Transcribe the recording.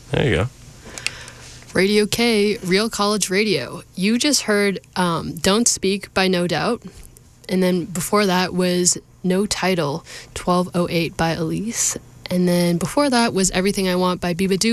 There you go. Radio K, Real College Radio. You just heard Don't Speak by No Doubt. And then before that was No Title, 1208 by Elise. And then before that was Everything I Want by Biba